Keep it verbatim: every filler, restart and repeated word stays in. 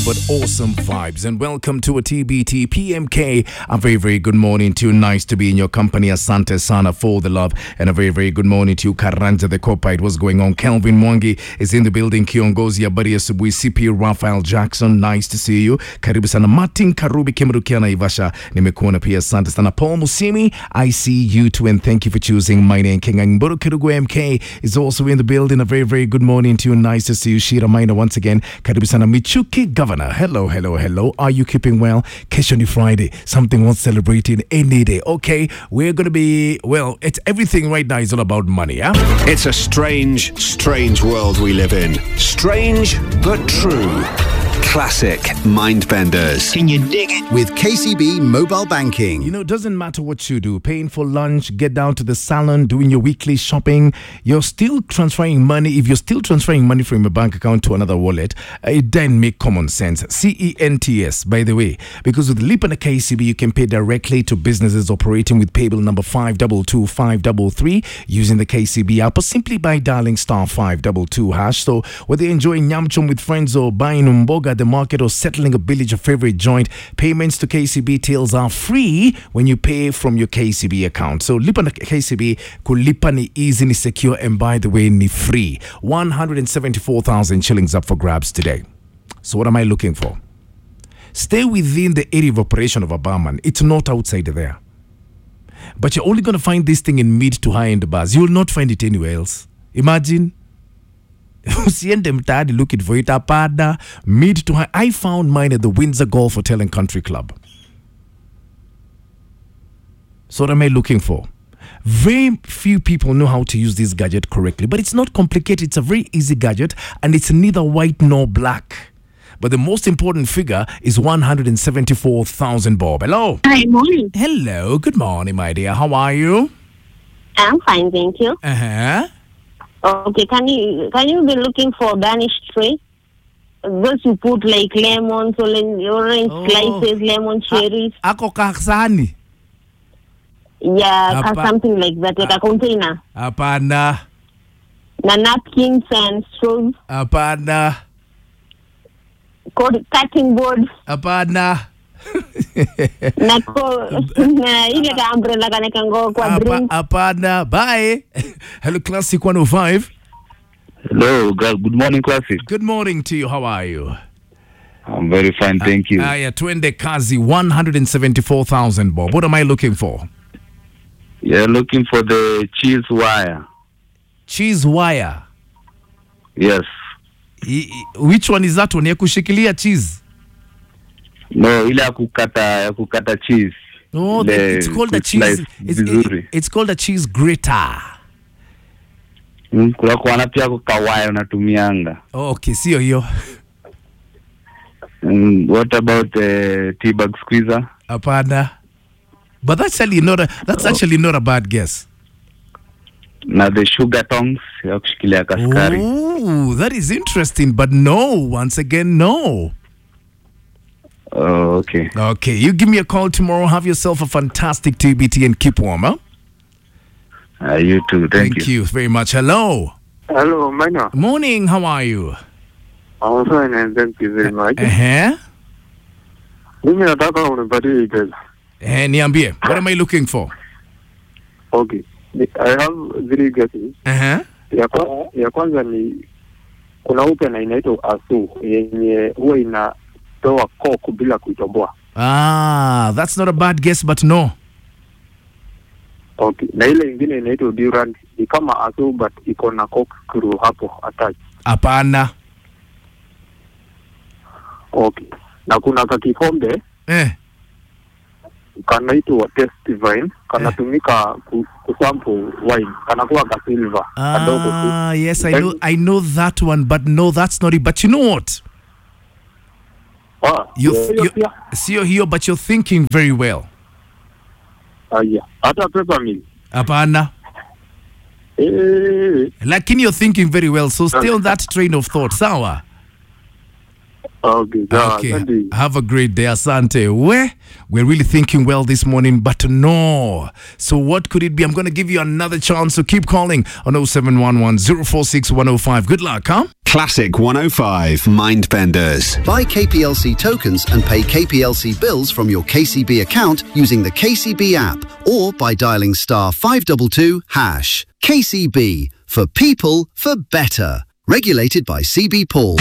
but awesome vibes. And welcome to a T B T P M K. A very, very good morning to you. Nice to be in your company. Asante sana for the love. And a very, very good morning to you. Karanja the Copite. What's going on? Kelvin Mwangi is in the building. Kiongozi Abadi Asubuhi. C P Raphael Jackson. Nice to see you. Karibu sana. Martin Karubi Kemurukia Naivasha. Nimekuona pia. Asante sana. Paul Musimi. I see you too. And thank you for choosing my name. Kenga Mburu Kirugu M K is also in the building. A very, very good morning to you. Nice to see you. Shira Maina once again. Karibu sana. Michuki Governor. Hello, hello, hello. Are you keeping well? Kesho ni Friday. Something worth celebrating any day. Okay, we're going to be, well, it's everything right now is all about money, yeah? It's a strange, strange world we live in. Strange, but true. Classic Mindbenders. Can you dig it? With K C B Mobile Banking. You know, it doesn't matter what you do. Paying for lunch, get down to the salon, doing your weekly shopping. You're still transferring money. If you're still transferring money from your bank account to another wallet, it then make common sense. C E N T S, by the way. Because with Leap and K C B, you can pay directly to businesses operating with paybill number five two two five three three using the K C B app or simply by dialing star five two two hash. So whether you're enjoying Nyamchum with friends or buying umboga at the market or settling a bill at your favorite joint, payments to K C B tills are free when you pay from your K C B account. So lipa na K C B, kulipa ni easy, ni secure, and by the way, ni free. one hundred seventy-four thousand shillings up for grabs today. So what am I looking for? Stay within the area of operation of a barman. It's not outside there. But you're only going to find this thing in mid to high-end bars. You will not find it anywhere else. Imagine. Usiende mtaani looking for it. Apada, mid to high. I found mine at the Windsor Golf Hotel and Country Club. So what am I looking for? Very few people know how to use this gadget correctly, but it's not complicated. It's a very easy gadget, and it's neither white nor black. But the most important figure is one hundred seventy-four thousand, Bob. Hello. Hi, morning. Hello. Good morning, my dear. How are you? I'm fine, thank you. Uh-huh. Okay, can you can you be looking for garnished tray? Those you put like lemons, orange, orange Oh. slices, lemon cherries. Ako kaksani. Yeah, Apa- ka- something like that, like a container. Apana. Na napkins and straws, Apana. code cutting boards, Apana. na ko na ile ka umbrella kana kango kwa Apa, drink. apana. Bye. Hello, Classic one oh five. Hello, girl. Good morning, Classic. Good morning to you. How are you? I'm very fine, thank you. Aya, twende kazi, one hundred seventy-four thousand, Bob. What am I looking for? You're looking for the cheese wire. Cheese wire. Yes. I, I, which one is that one? Ya kushikilia cheese? No, ile ya kukata, ya kukata cheese. No, Ile the, it's called a cheese. slice It's, vizuri. it, it's called a cheese grater. Mm, kuna kuana pia kukawaya unatumianga. Oh, okay, sio hiyo. Mm, what about the tea bag squeezer? Apana. But that's actually not a that's actually not a bad guess. Na the sugar tongs ya kushikilia kaskari. Oh, that is interesting, but no, once again, no. Oh, okay. Okay, you give me a call tomorrow. Have yourself a fantastic T B T and keep warm, huh? Uh, you too. Thank, Thank you very much. Hello. Hello, Maina. Morning, how are you? I'm fine and thank you very much. Uh-huh. Mimi nataka unipatie pesa. Eh, niambie, what am I looking for? Okay. I have three guesses. Uh-huh. Ya, kwa, ya kwanza ni kuna upe na inaitwa asu yenye huwa inatoa coke bila kuitoboa. Ah, that's not a bad guess, but no. Okay. Na ile ingine inaitwa Durant ni kama asu but iko na coke screw hapo attached. Apana. Okay. Na kuna kakikombe Eh. kanaitwa test vine kanatumika ku, kusample wine kanakuwa ka silver kadogo tu. Ah, yes, I know I know that one, but no, that's not it. But you know what? Ah, You, hiyo you pia. sio hiyo, but you're thinking very well. Ah, yeah. Hata peppermint. Apana. Eh, Lakini you're thinking very well, so stay on that train of thought. Sawa. Okay, sawa, Okay, asante. have a great day, asante. We, we're really thinking well this morning, but no. So what could it be? I'm going to give you another chance, so keep calling on oh seven one one, oh four six, one oh five. Good luck, huh? Classic one oh five Mindbenders. Buy K P L C tokens and pay K P L C bills from your K C B account using the K C B app or by dialing star five two two hash. K C B, for people, for better. Regulated by C B Paul.